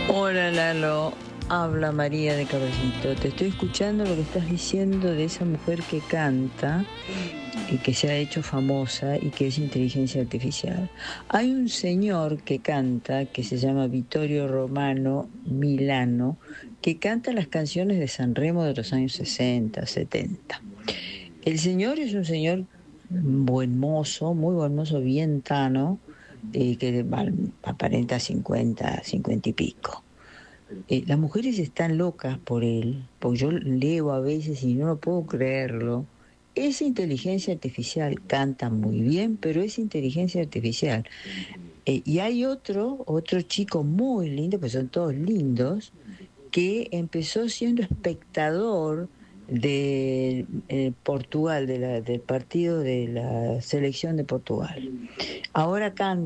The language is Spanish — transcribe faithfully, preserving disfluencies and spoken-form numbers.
Hola Lalo, habla María de Caballito. Te estoy escuchando lo que estás diciendo de esa mujer que canta y que se ha hecho famosa y que es inteligencia artificial. Hay un señor que canta que se llama Vittorio Romano Milano, que canta las canciones de Sanremo de los años sesenta, setenta. El señor es un señor buen mozo, muy buen mozo, bien tano, eh, que va- aparenta cincuenta, cincuenta y pico. Eh, las mujeres están locas por él, porque yo leo a veces y no lo puedo creerlo. Es inteligencia artificial, canta muy bien, pero es inteligencia artificial. Eh, y hay otro, otro chico muy lindo, pues son todos lindos, que empezó siendo espectador de eh, Portugal, de la- del partido de la selección de Portugal. Ahora canta.